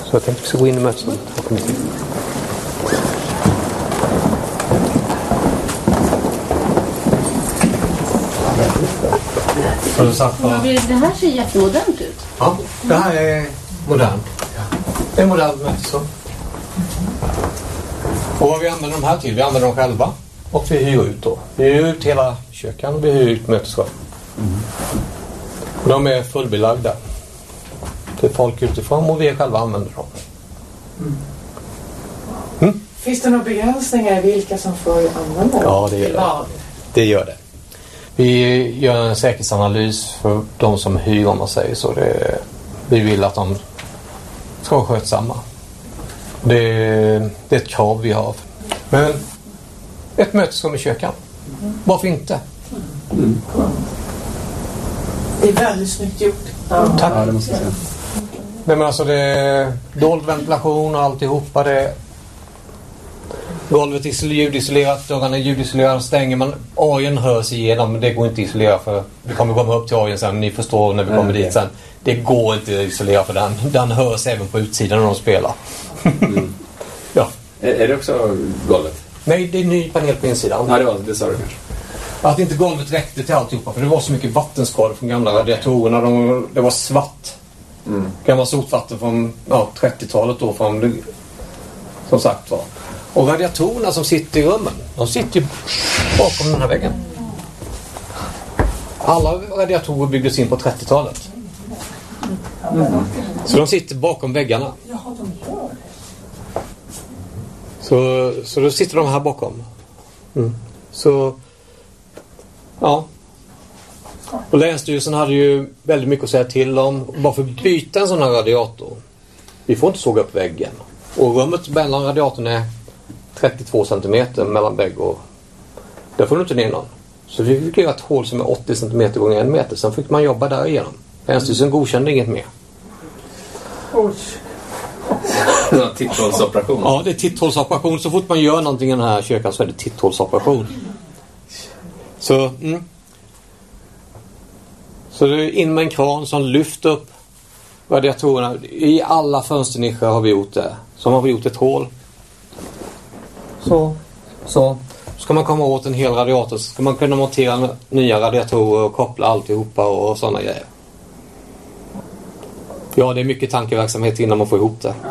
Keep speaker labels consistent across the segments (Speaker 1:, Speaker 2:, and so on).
Speaker 1: Så jag tänkte att vi ska gå in i mötesrummet.
Speaker 2: Det här ser jättemodernt ut.
Speaker 1: Ja, det här är modernt. Det är modernt mötesrum. Och vad vi använder de här till? Vi använder dem själva. Och vi hyr ut då. Vi hyr ut hela köken och vi hyr ut mötesrum. Och de är fullbelagda. Det är folk utifrån och vi själva använder dem.
Speaker 3: Finns det några begränsningar i vilka som får använda dem?
Speaker 1: Ja, det gör det. Det gör det. Vi gör en säkerhetsanalys för de som hyr, om man säger så. Vi vill att de ska vara skötsamma. Det är ett krav vi har. Men ett mötesrum i köken. Varför inte?
Speaker 3: Det är väldigt snyggt gjort.
Speaker 1: Tack. Ja, det måste jag säga. Nej, men alltså det är dold ventilation och alltihopa. Golvet är ljudisolerat, dörrarna är ljudisolerade, stänger man. Orgeln hörs igenom, men det går inte att isolera för vi kommer komma upp till orgeln sen. Ni förstår när vi kommer dit sen. Det går inte att isolera för den hörs även på utsidan när de spelar. Ja.
Speaker 4: Är det också golvet?
Speaker 1: Nej, det är ny panel på insidan.
Speaker 4: Ja, det sa du kanske.
Speaker 1: Att inte golvet räckte till alltihopa, för det var så mycket vattenskador från gamla radiatorerna. Det var svart. Gamla sotvatten från 30-talet då, som sagt var. Och radiatorerna som sitter i rummen, de sitter ju bakom den här väggen. Alla radiatorer byggdes in på 30-talet. Så de sitter bakom väggarna. Så då sitter de här bakom. Så ja. Och länsstyrelsen hade ju väldigt mycket att säga till om. Bara för att byta en sån här radiator. Vi får inte såga upp väggen. Och rummet mellan radiatorn är 32 cm mellan vägg och där får du inte ner någon. Så vi fick göra ett hål som är 80 cm gånger 1 meter. Sen fick man jobba där igenom. Länsstyrelsen godkände inget mer.
Speaker 4: Titthålsoperation.
Speaker 1: Ja, det är titthålsoperation. Så fort man gör någonting i den här kökan så är det titthålsoperation. Så det är in med en kran som lyfter upp radiatorerna. I alla fönsternischer har vi gjort det. Så har vi gjort ett hål. Så ska man komma åt en hel radiator så ska man kunna montera nya radiatorer och koppla alltihopa och sådana grejer. Ja, det är mycket tankeverksamhet innan man får ihop det.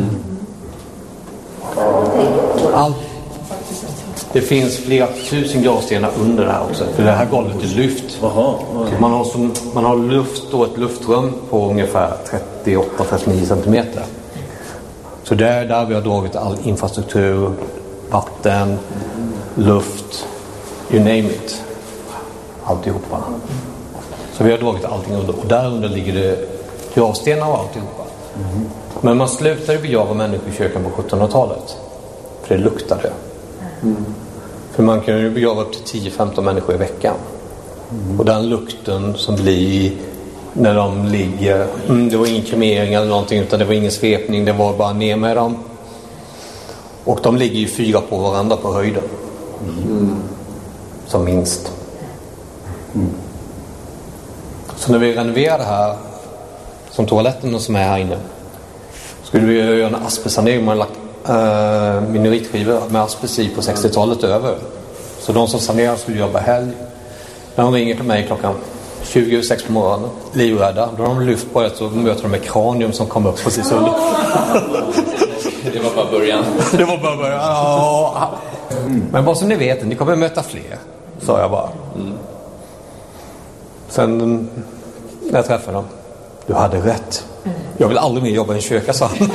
Speaker 1: Det finns flera tusen gravstenar under det här också. För det här golvet är lyft. Man har luft och ett luftrum på ungefär 38-39 cm. Så det är där vi har dragit all infrastruktur, vatten, luft, you name it. Alltihopa. Så vi har dragit allting under. Och där under ligger det gravstenar och alltihopa. Men man slutade begrava människor i kyrkan på 1700-talet. För det luktade. För man kan ju begrava upp till 10-15 människor i veckan. Och den lukten som blir när de ligger, det var ingen kremering eller någonting, utan det var ingen svepning, det var bara ner med dem. Och de ligger ju 4 på varandra på höjden. Som minst. Så när vi renoverar det här, som toaletten som är här inne, skulle vi göra en asbestsanering. Man har lagt minoritskivor med asbest i på 60-talet över. Så de som sanerar skulle jobba helg. När de ringer till mig klockan 20:06 på morgonen, livrädda, då har de lyft på det och möter de med kranium som kom upp precis under.
Speaker 4: Det var bara början.
Speaker 1: Det var bara början. Ja. Men vad som ni vet, ni kommer möta fler, sa jag bara. Sen när jag träffade dem, du hade rätt. Jag vill aldrig mer jobba i en kyrka, sa han.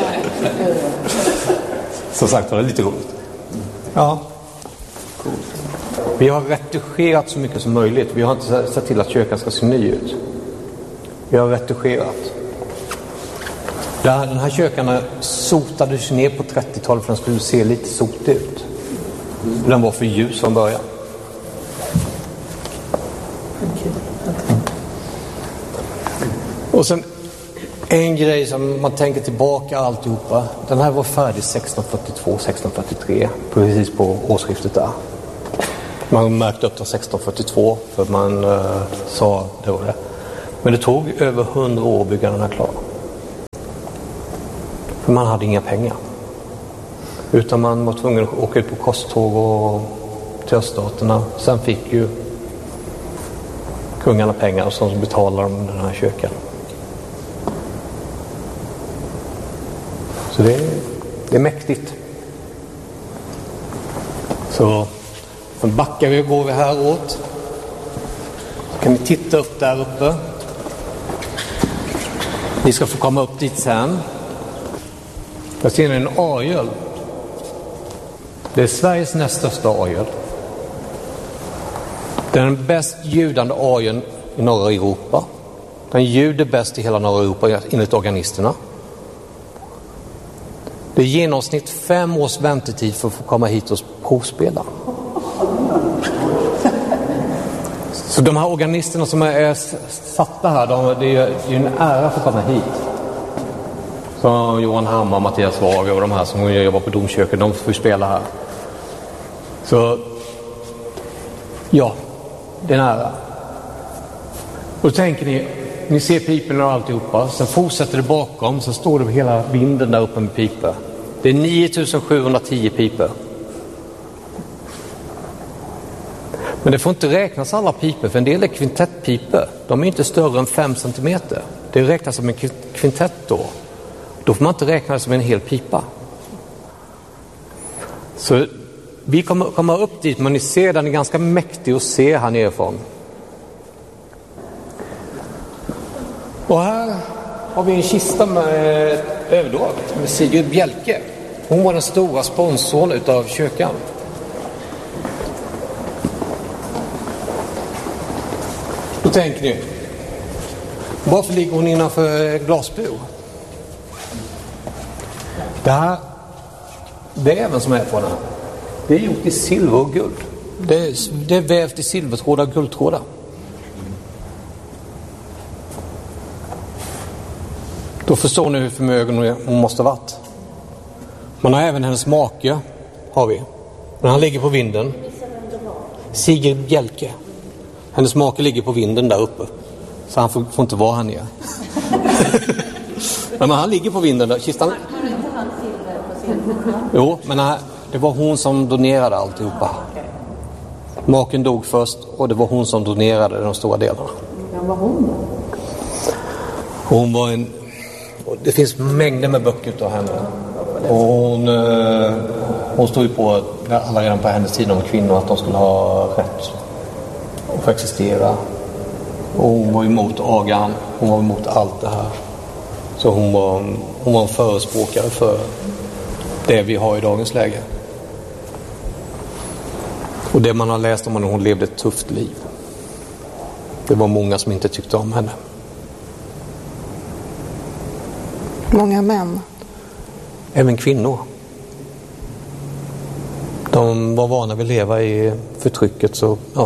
Speaker 1: Som sagt var det lite roligt. Ja. Vi har retuscherat så mycket som möjligt. Vi har inte sett till att kyrkan ska se ny ut. Vi har retuscherat. Den här kyrkan sotades ner på 30-talet för den skulle se lite sotig ut. Den var för ljus från början. Och sen en grej som man tänker tillbaka alltihopa. Den här var färdig 1642-1643. Precis på årsskiftet där. Man märkte upp till 1642 för man sa det var det. Men det tog över 100 år att bygga den här klar. För man hade inga pengar. Utan man var tvungen att åka ut på korståg och till öststaterna. Sen fick ju kungarna pengar och så betalade de den här kyrkan. Så det är mäktigt. Så backar vi och går vi här åt. Så kan ni titta upp där uppe. Ni ska få komma upp dit sen. Där ser ni en orgel. Det är Sveriges näst största orgel. Det är den bäst ljudande orgeln i norra Europa. Den ljuder bäst i hela norra Europa enligt organisterna. Det är i genomsnitt 5 års väntetid för att få komma hit och provspela. Så de här organisterna som är satta här, det är ju en ära för att komma hit. Så Johan Hammar, Mattias Wager och de här som jobbar på domkyrkan, de får spela här. Så ja, det är en ära. Och tänker ni ser pipen och alltihopa, sen fortsätter det bakom, så står det hela vinden där uppe med piper. Det är 9710 piper. Men det får inte räknas alla piper, för en del är kvintettpiper. De är inte större än 5 cm. Det räknas som en kvintett då. Då får man inte räkna det som en hel pipa. Så vi kommer komma upp dit, men ni ser den är ganska mäktig att se här nerifrån. Och här har vi en kista med överdrag med Sigrid Bjelke. Hon var den stora sponsorn utav kyrkan. Då tänker ni, varför ligger hon innanför glasbur? Det är även som är på den. Det är gjort i silver och guld. Det är vävt i silvertrådar och guldtrådar. Då förstår ni hur förmögen hon måste ha varit. Man har även hennes make, har vi. Men han ligger på vinden. Sigrid Bjelke. Hennes make ligger på vinden där uppe. Så han får inte vara här nere. Men han ligger på vinden där. Kistan. Jo, men det var hon som donerade alltihopa. Maken dog först och det var hon som donerade de stora delarna.
Speaker 2: Ja, vad hon då?
Speaker 1: Hon var det finns mängder med böcker av henne. Och hon stod ju på alla redan på hennes tid om kvinnor att de skulle ha rätt att få existera. Och hon var emot agan. Hon var emot allt det här. Så hon var en förespråkare för det vi har i dagens läge. Och det man har läst om hon levde ett tufft liv. Det var många som inte tyckte om henne.
Speaker 5: Många män.
Speaker 1: Även kvinnor. De var vana vid att leva i förtrycket, så ja.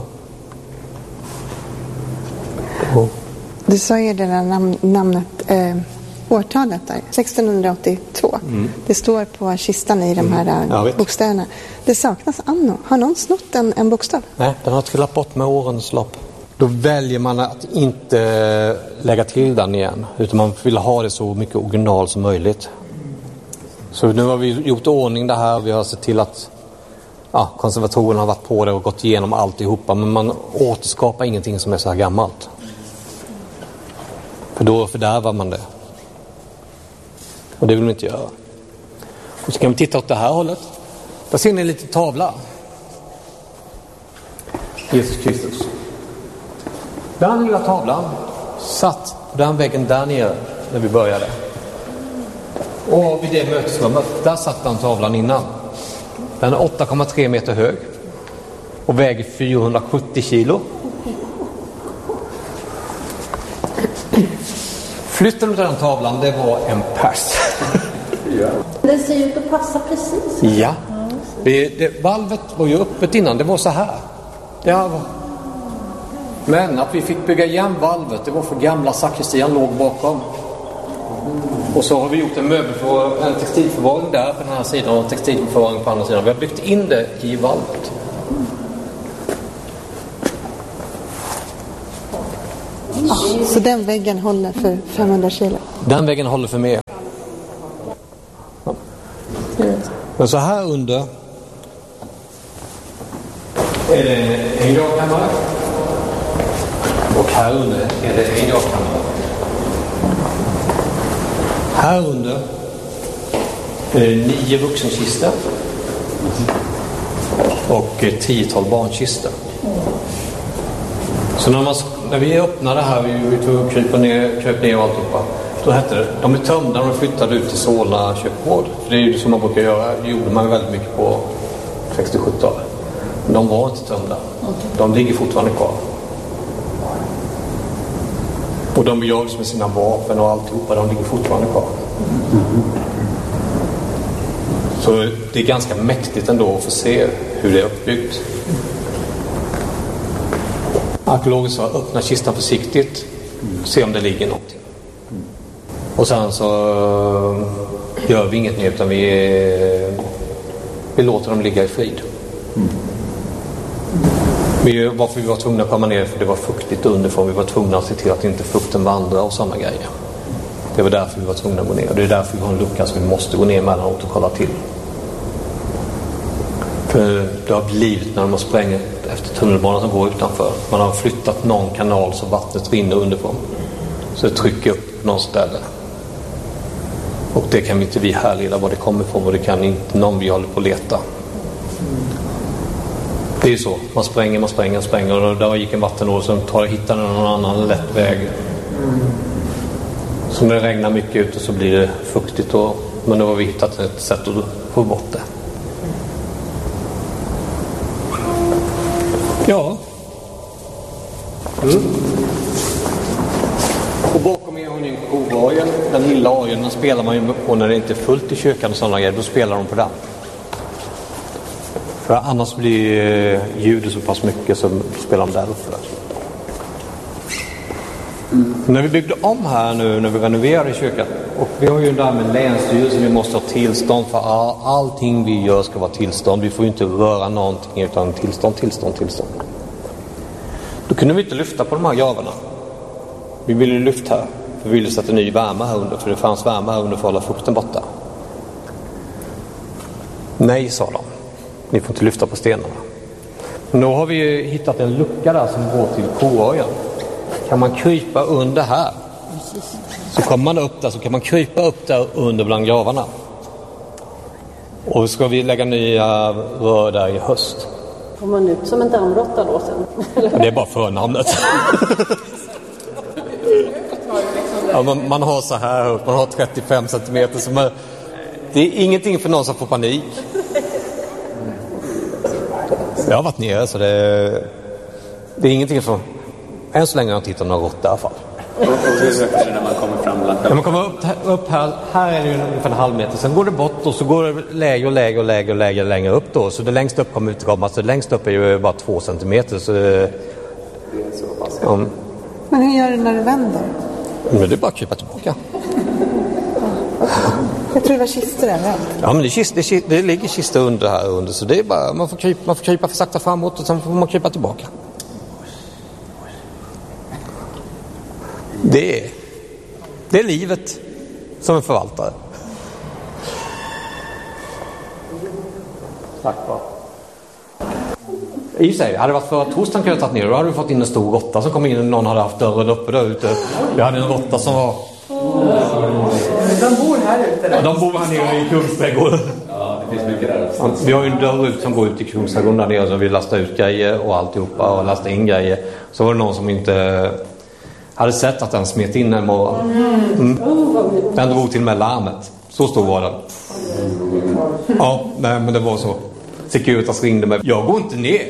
Speaker 5: Du sa ju det där namnet, årtalet där, 1682. Det står på kistan i de här bokstäverna. Det saknas anno. Har någon snott en bokstav?
Speaker 1: Nej, den har trillat bort med årens lopp. Då väljer man att inte lägga till den igen, utan man vill ha det så mycket original som möjligt. Så nu har vi gjort ordning det här. Vi har sett till att konservatorerna har varit på det och gått igenom alltihopa, men man återskapar ingenting som är så här gammalt. För då fördärvar man det. Och det vill man inte göra. Och så kan vi titta åt det här hållet. Där ser ni en liten tavla. Jesus Kristus. Den lilla tavlan satt på den väggen där nere när vi började. Och vid det mötesrummet, där satt den tavlan innan. Den är 8,3 meter hög och väger 470 kilo. Flytten av den tavlan, det var en pers.
Speaker 2: Den ser ut att passa precis.
Speaker 1: Ja. Valvet var ju öppet innan, det var så här. Men att vi fick bygga igen valvet, det var för gamla sakristian låg bakom. Och så har vi gjort en textilförvaring där på den här sidan och en textilförvaring på andra sidan. Vi har byggt in det i valvet.
Speaker 5: Så den väggen håller för 500 kilo?
Speaker 1: Den väggen håller för mer. Men så här under är det en gravkammare. Och här under är det en gravkammare. Här under är det 9 vuxenkistor. Och 10-tal barnkistor. Så när vi öppnade här, vi tog och kröp ner och alltihopa. Då hette det, de är tömda och de flyttade ut till Solna köpgård. För det är ju som man brukar göra, det gjorde man väldigt mycket på 60-70-talet. Men de var inte tömda. De ligger fortfarande kvar. Och de begravdes med sina vapen och alltihopa, de ligger fortfarande kvar. Så det är ganska mäktigt ändå att få se hur det är uppbyggt. Arkeologer sa öppna kistan försiktigt, se om det ligger någonting. Och sen så gör vi inget mer utan vi låter dem ligga i frid. Varför vi var tvungna att komma ner, för det var fuktigt underifrån. Vi var tvungna att se till att inte fukten vandrar och sådana grejer. Det var därför vi var tvungna att gå ner. Och det är därför vi har en lucka så vi måste gå ner emellanåt och kolla till. För det har blivit när de har sprängt efter tunnelbanan som går utanför. Man har flyttat någon kanal så vattnet rinner underifrån. Så det trycker upp på någon ställe. Och det kan inte vi härleda var det kommer ifrån och det kan inte någon vi håller på att leta. Det är ju så. Man spränger och där gick en vattenål som hittar någon annan lätt väg. Så när det regnar mycket ute så blir det fuktigt men då har vi hittat ett sätt att få bort det. Ja. Och bakom er har ni en kovajen. Den lilla ajen den spelar man ju på när det inte är fullt i kyrkan och sådana grejer. Då spelar de på den. För annars blir ljudet så pass mycket som spelar de där uppe. När vi byggde om här nu, när vi renoverade kyrkan, och vi har ju där med länsstyrelsen, vi måste ha tillstånd för allting vi gör ska vara tillstånd. Vi får ju inte röra någonting utan tillstånd. Då kunde vi inte lyfta på de här gravarna. Vi ville lyfta här, för vi ville sätta ny värme här under, för det fanns värme här under för att hålla fukten borta. Nej, sa de. Ni får inte lyfta på stenarna. Men då har vi hittat en lucka där som går till koöjen. Kan man krypa under här, så kommer man upp där, så kan man krypa upp där under bland gravarna. Och ska vi lägga nya rör där i höst.
Speaker 2: Får man ut som en dammråtta då sen?
Speaker 1: Det är bara förnamnet. Ja, man har så här upp, man har 35 centimeter. Så det är ingenting för någon som får panik. Jag har varit nere så det är ingenting som... Än så länge har jag tittat några rått i alla fall.
Speaker 4: Och hur högt är det när man kommer fram?
Speaker 1: När man kommer upp här är det ju ungefär en halv meter. Sen går det bort och så går det lägre upp då. Så det längst upp kommer ut komma. Så det längst upp är ju bara 2 centimeter. Så det är så pass. Ja.
Speaker 5: Men hur gör du när du vänder?
Speaker 1: Men det är bara att krypa tillbaka.
Speaker 5: Jag tror det var kistor överallt.
Speaker 1: Ja, men det ligger kistor under här under. Så det är bara, man får krypa för sakta framåt och sen får man krypa tillbaka. Det är livet som en förvaltare. Tack va. I sig, hade det varit för torsdagen kunde jag tagit ner, då hade vi fått in en stor råtta som kom in och någon hade haft dörren uppe där ute. Vi hade en råtta som var...
Speaker 3: De bor här ute där.
Speaker 1: De bor här nere i Kungsträdgården.
Speaker 4: Ja, det finns mycket där.
Speaker 1: Vi har ju en dörr ut som går ut i Kungsträdgården där nere, så vi lastar ut grejer och alltihopa och lastar in grejer. Så var det någon som inte hade sett att den smet in en morgon. Den drog till med larmet. Så stor var den. Ja, nej, men det var så. Securitas ringde mig. Jag går inte ner.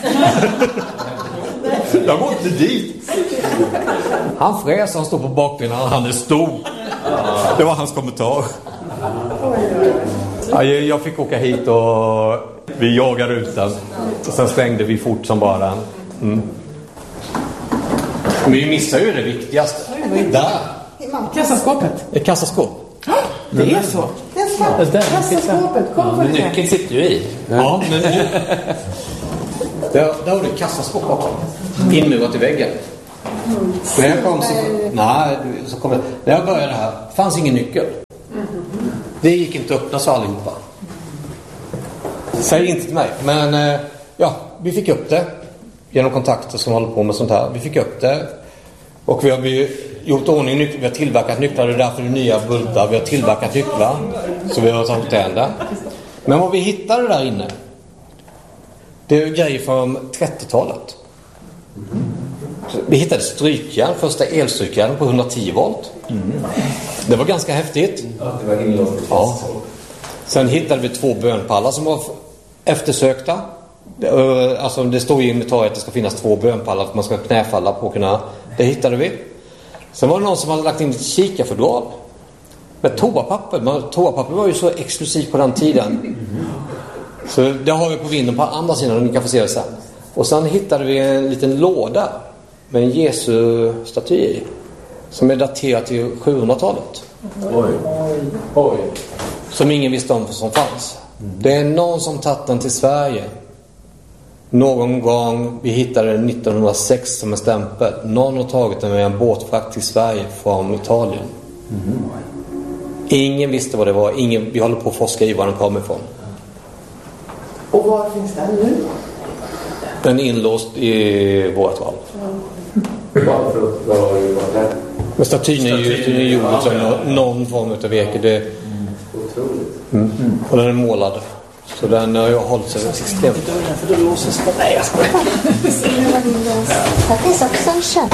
Speaker 1: Jag går inte dit. Han fräser, han står på bakbenen, han är stor. Det var hans kommentar. Ja, jag fick åka hit och vi jagade ut den. Och sen stängde vi fort som bara den. Men vi missar ju det viktigaste. Där.
Speaker 3: Kassaskåpet.
Speaker 1: Ett kassaskåp.
Speaker 3: Det är så. Kassaskåpet. Kom för det.
Speaker 4: Nyckeln sitter ju i.
Speaker 1: Ja, men där har du ett kassaskåp också. Inmurat i väggen. När jag kom när jag började här fanns ingen nyckel. Det gick inte att öppna så allihopa. Säg inte till mig. Men vi fick upp det. Genom kontakter som håller på med sånt här. Vi fick upp det. Och vi har gjort ordning nycklar. Vi har tillverkat nycklar. Det är därför det är nya bultar. Vi har tillverkat nycklar. Så vi har tagit den där. Men vad vi hittade där inne. Det är grejer från 30-talet. Vi hittade strykjärn. Första elstrykjärn på 110 volt. Det var ganska häftigt.
Speaker 4: Ja, det var inlåst.
Speaker 1: Ja. Sen hittade vi 2 bönpallar som var eftersökta. Alltså det står i inventariet att det ska finnas 2 bönpallar att man ska knäfalla på kunna. Det hittade vi. Sen var det någon som hade lagt in ett kikarfodral med toapapper. Toapapper var ju så exklusivt på den tiden. Så det har vi på vinden på andra sidan och ni kan få se det sen. Och sen hittade vi en liten låda med en Jesu-staty i. Som är daterad till 700-talet. Oj. Som ingen visste om som fanns. Det är någon som tagit den till Sverige. Någon gång, vi hittade den 1906 som en stämpel. Någon har tagit den med en båtfrakt till Sverige från Italien. Ingen visste vad det var. Vi håller på att forska i var den kommer ifrån.
Speaker 3: Och var finns den nu?
Speaker 1: Den är inlåst i vårt valv. Men statyn är ju gjord som någon form av virke. Och den är målad. Så den har ju hållit sig extremt.
Speaker 3: För då låses det. Nej, jag skojar.
Speaker 5: Här finns också en köp.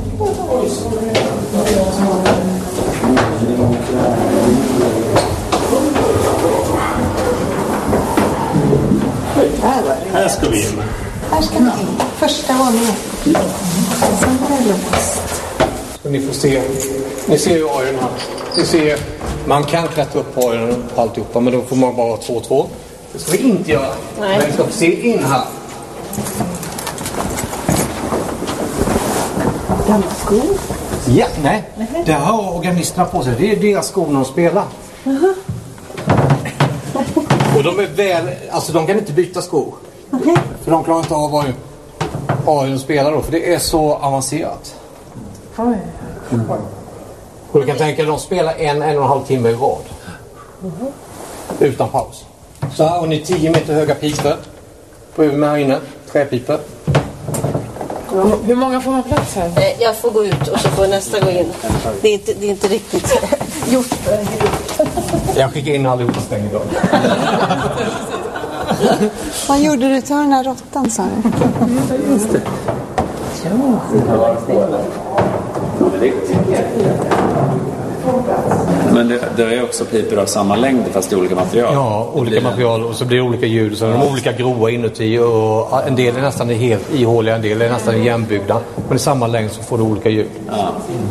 Speaker 6: Här ska vi in.
Speaker 5: Här ska vi in. Första våningen. Sen var det låst.
Speaker 1: Ni får se. Ni ser ju orgeln här. Ni ser, man kan klättra upp på orgeln och alltihopa, men då får man bara 2-2. Det ska vi inte göra.
Speaker 2: Nej.
Speaker 1: Men vi ska se in här.
Speaker 3: Gamla skor?
Speaker 1: Ja, nej. Det har organisterna på sig. Det är deras skor när de spelar. Och de är väl, alltså de kan inte byta skor. För de klarar inte av vad orgeln spelar då, för det är så avancerat.
Speaker 3: Oj.
Speaker 1: Och du kan tänka att de spelar 1,5 timme i rad. Utan paus. Så här har ni 10 meter höga pipor. På här inne, träpipor.
Speaker 3: Hur många får man plats här?
Speaker 2: Jag får gå ut och så får nästa gå in. Det är inte riktigt gjort.
Speaker 1: Jag skickar in allihopa stäng idag.
Speaker 5: Vad gjorde du? Ta den här råttan, sa du?
Speaker 4: Just det. Men det är också pipor av samma längd fast i olika material.
Speaker 1: Ja, olika material och så blir det olika ljud. Så de är olika grova inuti och en del är nästan helt ihåliga, en del är nästan igenbyggda. Men i samma längd så får du olika ljud.
Speaker 4: Ja.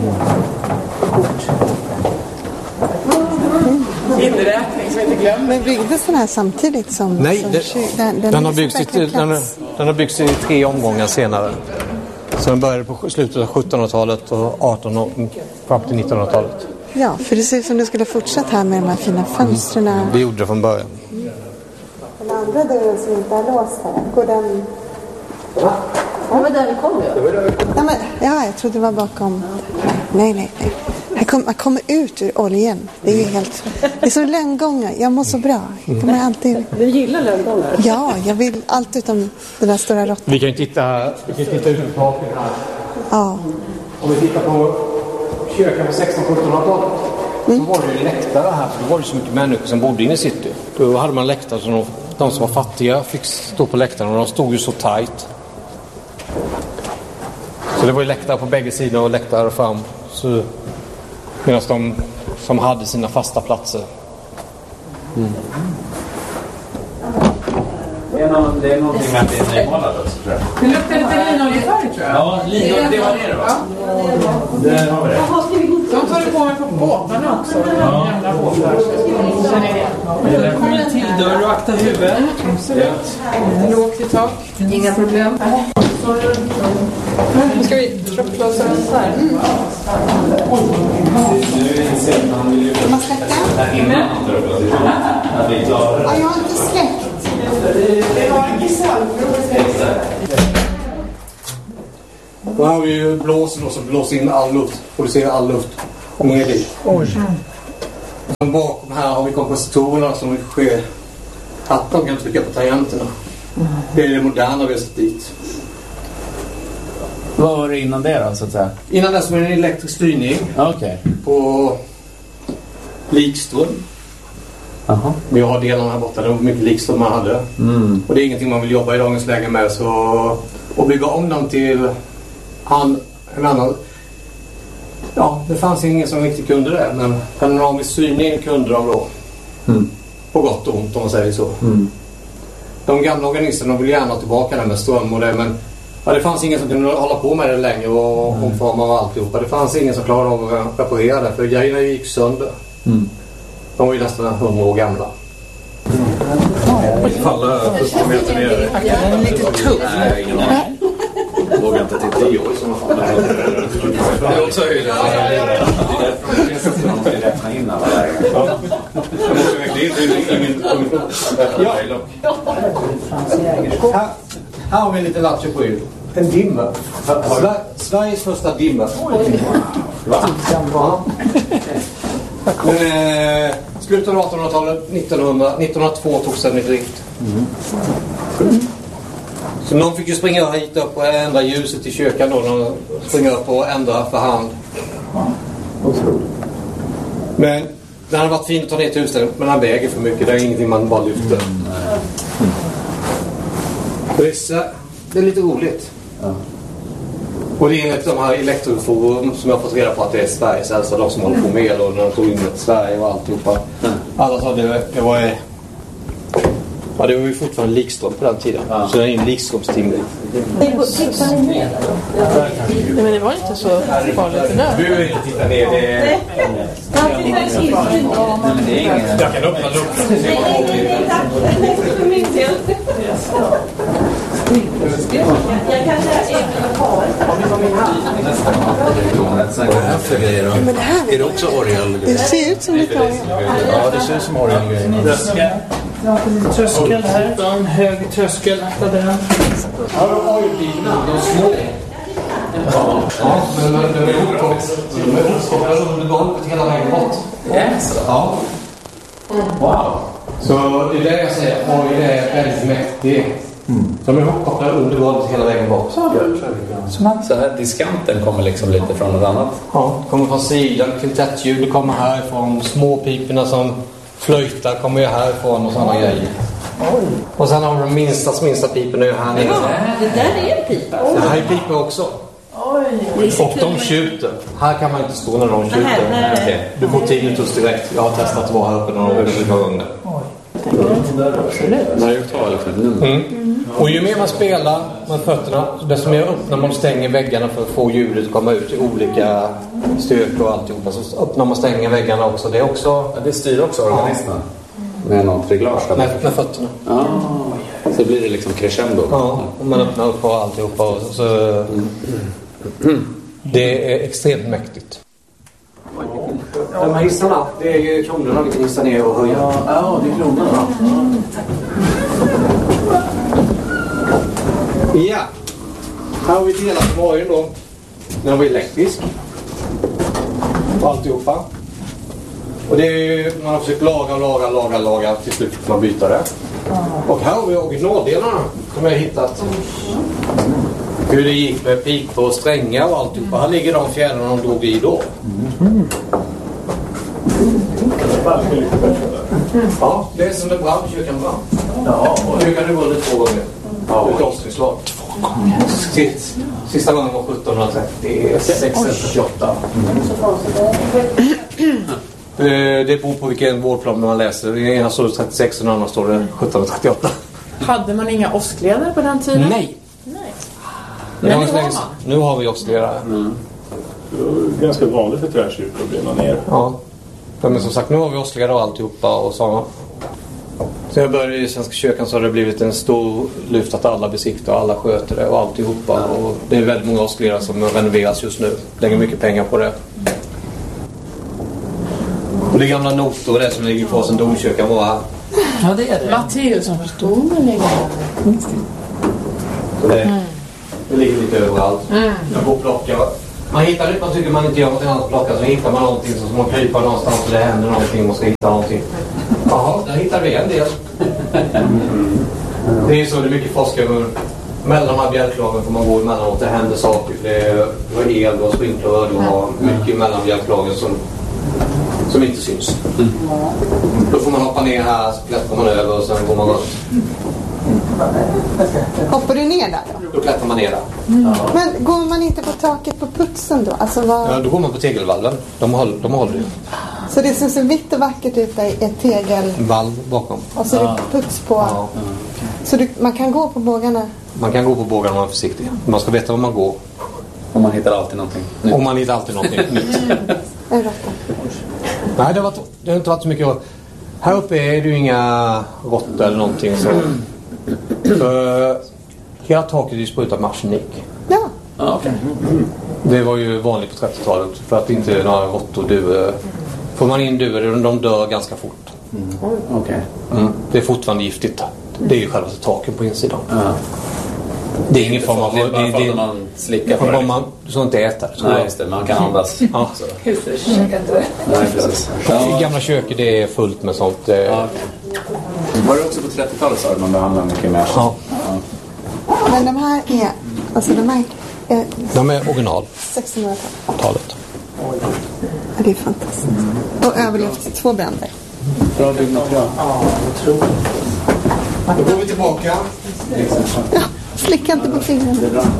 Speaker 3: Inräkning som inte glömmer.
Speaker 5: Men byggdes den här samtidigt som...
Speaker 1: Nej, den har byggts i 3 omgångar senare. Så den började på slutet av 1700-talet och 1800 fram till 1900-talet.
Speaker 5: Ja, för det ser ut som du skulle fortsätta här med de här fina fönstren.
Speaker 1: Det gjorde det från början.
Speaker 5: Den andra dörren som inte är låst här, går den...
Speaker 2: Det var där vi kom ju.
Speaker 5: Nej, men, ja, jag trodde det var bakom. Nej. Man kommer ut ur oljan. Det är ju helt... Det är som lönngångar. Jag mår så bra. De är alltid...
Speaker 2: Du gillar lönngångar?
Speaker 5: Ja, jag vill allt utom den där stora råttan.
Speaker 1: Vi kan ju titta ut på taket här.
Speaker 5: Ja.
Speaker 1: Om vi tittar på kyrkan på 1600-1700-talet så var det ju läktare här. För då var det så mycket människor som bodde inne i city. Då hade man läktare som de som var fattiga fick stå på läktaren och de stod ju så tajt. Så det var ju läktare på bägge sidor och läktare fram. Så medan de som hade sina fasta platser.
Speaker 4: Det är någonting med att det är nymålat också, tror jag.
Speaker 3: Det luktar lite linoljefärg, tror jag.
Speaker 4: Ja, linolja, det var det då. Där har vi det.
Speaker 3: De tar det på mig på båtarna också. Gamla båtar.
Speaker 4: Det kommer en till dörr och akta huvudet.
Speaker 3: Absolut. Lågt i tak. Inga problem. Nu ska vi trapplåsa den så här.
Speaker 5: Man släcka? Ja, jag har inte släckt.
Speaker 3: Det var en gisellprov.
Speaker 1: Då har vi ju blåsen och så blåser in all luft. Producerar all luft. Och ner dit. Och bakom här har vi kompositorerna som sker att de kan trycka på tangenterna. Det är det moderna vi har satt dit.
Speaker 6: Vad var det innan det då, så att säga?
Speaker 1: Innan dess var det en elektrisk styrning på likström.
Speaker 6: Aha.
Speaker 1: Vi har delarna här borta, det var mycket likström man hade. Och det är ingenting man vill jobba i dagens läge med. Så att bygga om dem till en annan... Ja, det fanns ingen som riktigt kunde det. Men panoramisk styrning kunde de då. På gott och ont om man säger så. De gamla organisterna vill gärna ha tillbaka den med ström och det, men det fanns ingen som kunde hålla på med det längre och omforma och alltihopa. Det fanns ingen som klarade av att reparera det, för grejerna gick sönder. De var ju nästan 100 år gamla.
Speaker 7: Alla 40 meter ner.
Speaker 2: Den är lite tuff.
Speaker 7: Nej, ingen aning. Vågar inte titta. Det är också höjden. Det är därför man måste räkna in alla lägen. Jag måste verkligen in.
Speaker 1: Här har vi en liten lapp 27. En dimmer. Sveriges första dimmer. Slutet av 1800-talet, 1902 togs den i drift. Så någon fick ju springa hit upp och ändra ljuset i kyrkan då. Någon springa upp och ändra för hand. Men den hade varit fin att ta ner till huset, men den väger för mycket. Det är ingenting man bara lyfter. Det är lite roligt. Och det är enligt de här elektroforum som jag har fått reda på att det är Sveriges äldsta, de som håller på med och när de tog in ett Sverige och alltihopa. Alla sa det var ju fortfarande likström på den tiden. Så det är en likströmstimmer.
Speaker 2: Tittar ni ner? Nej, men det var inte så farligt det där.
Speaker 1: Du vill inte titta ner, det är... Jag kan öppna luckan.
Speaker 8: Jag kanske
Speaker 7: Men det här är det också orgel?
Speaker 5: Det ser ut som lite orgel.
Speaker 7: Ja, det ser ut som orgelgrejer.
Speaker 4: Tröskel här. En hög tröskel.
Speaker 1: Ja, de orgelbilarna, de små. Ja, men de är uppkopplade under golvet hela vägen bort. Ja. Wow. Så det är det jag säger, orgel är väldigt mäktig. De är uppkopplade under golvet hela vägen bort.
Speaker 6: Så här diskanten kommer liksom lite från något annat?
Speaker 1: Ja, kommer från sidan. Kvintettljud kommer härifrån. Småpiporna som flöjtar kommer ju härifrån och sådana grejer. Och sen har vi de minsta piporna ju här nere.
Speaker 2: Ja, det där är en pipa.
Speaker 1: Det här är pipor också. Och de tjuter. Här kan man inte stå när de tjuter. Okay. Du får tinnitus direkt. Jag har testat att vara här uppe några gånger.
Speaker 7: Nej, jag tar liksom.
Speaker 1: Och ju mer man spelar med fötterna, desto mer öppnar man och stänger väggarna för att få ljudet att komma ut i olika styrkor och alltihopa. Så öppnar man och stänger väggarna också. Det är också...
Speaker 6: Ja, det styr också organisterna. Med något reglage.
Speaker 1: Med fötterna.
Speaker 6: Ja. Så blir det liksom crescendo.
Speaker 1: Ja, och man öppnar upp och alltihopa. Och så... Det är extremt mäktigt. De här hissarna, det är ju kronorna vi kan hissa ner och höja.
Speaker 6: Ja, det är kronorna.
Speaker 1: Ja, här har vi delat på morgon då. Den var elektrisk. Och alltihopa. Och det är ju, man har försökt laga. Till slut får man byta det. Och här har vi originaldelarna som jag har hittat. Hur det gick med pipor och strängar och alltihopa. Här ligger de fjädrarna de drog i då. Ja, det är som det brann, kyrkan brann. Ja, och nu kan det gå lite 2 gånger. Ja, ett avståndslag. 2 gånger. Sista gången var 1736 eller 48. Det beror på vilken vårdplan man läser. I ena står det 36 och i den andra står det 1738.
Speaker 3: Hade man inga åskledare på den tiden?
Speaker 1: Nej. Nu har vi åskledare.
Speaker 7: Det är ganska vanligt för träkyrkor att brinna ner.
Speaker 1: Ja. Men som sagt, nu har vi åskledare och alltihopa och sådana. Så jag började i Svenska kyrkan så har det blivit en stor lyft att alla besiktar och alla sköter det och alltihopa. Och det är väldigt många åskledare som renoveras just nu. Lägger mycket pengar på det. Och det är gamla noter och det som ligger kvar sen domkyrkan var här.
Speaker 4: Ja, det är det.
Speaker 3: Matteus som domen ligger
Speaker 1: här. Det ligger lite överallt. Jag går och plockar. Man hittar det, man tycker man inte gör något annat att plocka, så hittar man någonting så man kryper någonstans och det händer någonting och ska hitta någonting. Ja, där hittar vi en del. Det är så, det är mycket forskare. Mellan de här bjälklagen får man gå emellanåt. Det händer saker. Det är el och sprinkler. Du har mycket mellan bjälklagen som inte syns. Då får man hoppa ner här, så klättrar man över och sen går man runt.
Speaker 5: Hoppar du ner där då?
Speaker 1: Då klättrar man ner där.
Speaker 5: Men går man inte på taket på putsen då? Alltså
Speaker 1: Ja, då går man på tegelvallen. De håller ju.
Speaker 5: Så det som ser vitt och vackert ut är ett
Speaker 1: tegelvalv bakom.
Speaker 5: Och så är det puts på. Ja. Så man kan gå på bågarna?
Speaker 1: Man kan gå på bågarna om man är försiktig. Man ska veta var man går.
Speaker 6: Och man hittar alltid någonting nytt.
Speaker 1: Och man hittar alltid någonting nytt. Nej, det har inte varit så mycket. Här uppe är det ju inga råttor eller någonting så. För hela taket är ju sprutat med arsenik.
Speaker 5: Ja.
Speaker 6: Okay.
Speaker 1: Det var ju vanligt på 30-talet för att inte några råttor duvor. Får man in duvor, de dör ganska fort.
Speaker 6: Okay.
Speaker 1: Det är fortfarande giftigt. Det är ju själva taken på insidan. Det är ingen form av...
Speaker 6: Det är bara för att man slickar på det.
Speaker 1: Man ska inte äta det.
Speaker 6: Nej, just det. Man kan andas.
Speaker 1: Ja.
Speaker 6: Nej, precis.
Speaker 1: I gamla köket det är fullt med sånt.
Speaker 6: Okay. Var det också på 30-talet så man behandlar mycket mer?
Speaker 1: Ja.
Speaker 5: Men de här är... Alltså
Speaker 1: de är original.
Speaker 5: 1600-talet. Det är fantastiskt. Och överlevt 2 bränder.
Speaker 6: Bra byggmaterial.
Speaker 1: Ja, jag tror. Då går vi tillbaka.
Speaker 5: Ja, slicka inte på fingrarna.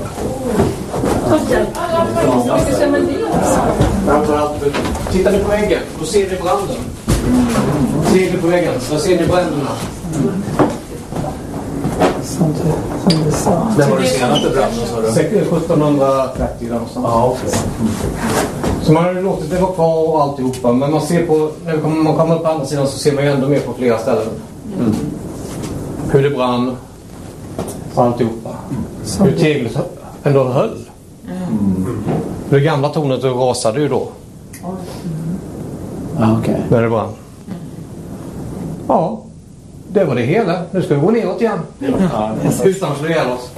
Speaker 1: Tittar ni på väggen, då ser ni branden. Ser ni på väggen, så ser ni bränderna.
Speaker 3: Som du sa.
Speaker 1: Det var det senaste branden, sa du? 1730 någonstans. Ja, okej. Så man har låtit det vara kvar och alltihopa. Men man ser på, när man kommer upp på andra sidan så ser man ju ändå mer på flera ställen. Hur det brann. Alltihopa. Hur teglet ändå höll. Det gamla tornet rasade ju då.
Speaker 6: Okay.
Speaker 1: När det brann. Ja, det var det hela. Nu ska vi gå neråt igen. Utan att slå ihjäl oss.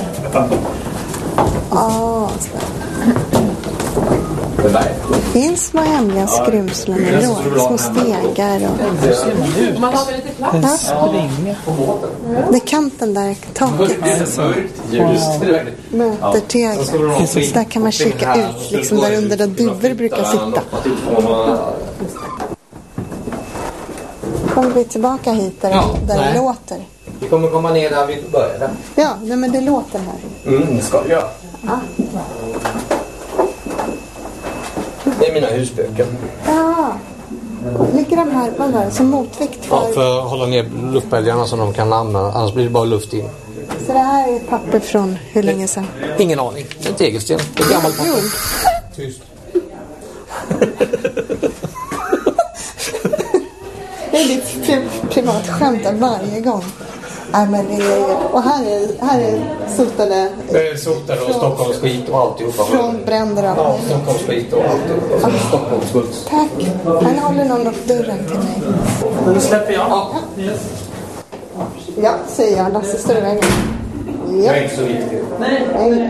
Speaker 5: Det finns små hemliga skrymslen och små stegar.
Speaker 8: Man har väl lite plats?
Speaker 5: Det är kanten där taket möter tegel. Så där kan man kika ut liksom där under där duvor brukar sitta. Kommer vi tillbaka hit där det låter?
Speaker 1: Vi kommer komma ner där vi började.
Speaker 5: Ja, men det låter här.
Speaker 1: Det ska vi göra. Det är mina husböcker.
Speaker 5: Ja. Ligger de här, vad var det, som motvikt för?
Speaker 1: Ja, för att hålla ner luftbälgarna så de kan använda. Annars blir det bara luft in.
Speaker 5: Så det här är ett papper från hur länge sedan?
Speaker 1: Ingen aning. En tegelsten. Det är gammalt papper. Tyst.
Speaker 5: Det är ditt privat skämt varje gång. Ja, men det är, och här är sotade...
Speaker 1: Det är sotade och Stockholms skit och alltihopa.
Speaker 5: Från bränder av...
Speaker 1: Ja, Stockholms skit och alltihopa. Stockholms skuld.
Speaker 5: Tack. Han håller någon upp dörren till mig.
Speaker 4: Nu släpper jag.
Speaker 5: Ja, säger jag. Lasse står i vägen.
Speaker 1: Det är inte så viktigt.
Speaker 5: Nej.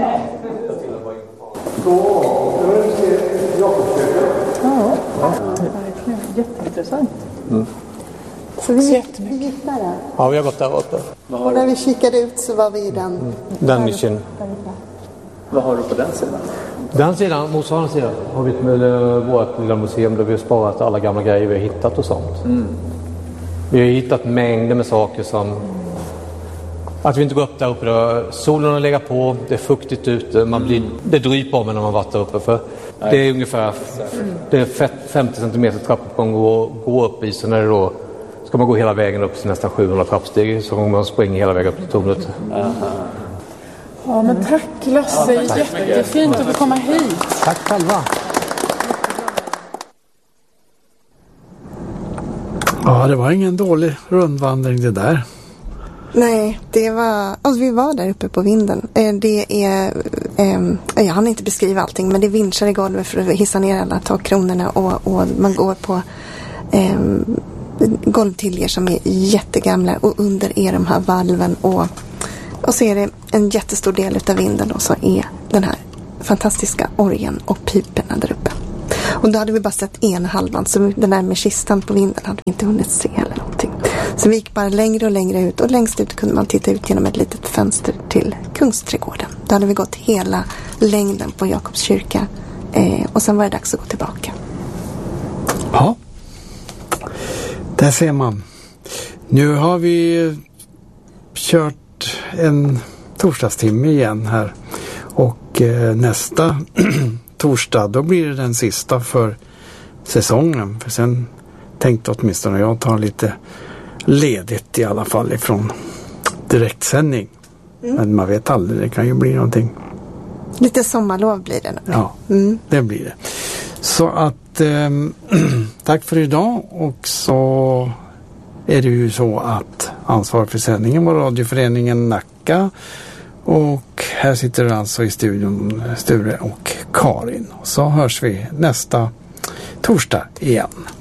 Speaker 3: Ja, jätteintressant.
Speaker 5: Så vi gick där.
Speaker 1: Ja, vi har gått där uppe.
Speaker 5: Och när vi kikade ut så var vi i den.
Speaker 1: Den nischen.
Speaker 6: Vad har du på den sidan?
Speaker 1: Den sidan, motsvarande sidan, har vi vårt lilla museum där vi har sparat alla gamla grejer vi har hittat och sånt. Vi har hittat mängder med saker som... Att vi inte går upp där uppe då. Solen har legat på, det är fuktigt ute, det dryper om när man varit där uppe. För det är ungefär 50 cm trappuppgång att gå upp i, så när det då ska man gå hela vägen upp till nästan 700 trappsteg så man springer hela vägen upp till tornet.
Speaker 3: Ja, men tack Lasse, jättefint att få komma hit.
Speaker 1: Tack själva.
Speaker 9: Ja, det var ingen dålig rundvandring det där.
Speaker 5: Nej, det var... Alltså, vi var där uppe på vinden. Det är... jag hann inte beskriva allting, men det är vinschar i golvet för att hissa ner alla takkronorna och man går på golvtiljer som är jättegamla och under är de här valven och så är det en jättestor del av vinden då, så är den här fantastiska orgeln och piperna där uppe. Och då hade vi bara sett ena halvan, så den där med kistan på vinden hade vi inte hunnit se eller något. Så vi gick bara längre och längre ut och längst ut kunde man titta ut genom ett litet fönster till Kungsträdgården. Då hade vi gått hela längden på Jakobs kyrka och sen var det dags att gå tillbaka.
Speaker 9: Ja, där ser man. Nu har vi kört en torsdagstimme igen här och nästa torsdag då blir det den sista för säsongen. För sen tänkte åtminstone jag ta lite ledigt i alla fall ifrån direktsändning. Men man vet aldrig, det kan ju bli någonting.
Speaker 5: Lite sommarlov blir det nog.
Speaker 9: Ja, det blir det. Så att tack för idag, och så är det ju så att ansvarig för sändningen var radioföreningen Nacka, och här sitter alltså i studion Sture och Karin. Och så hörs vi nästa torsdag igen.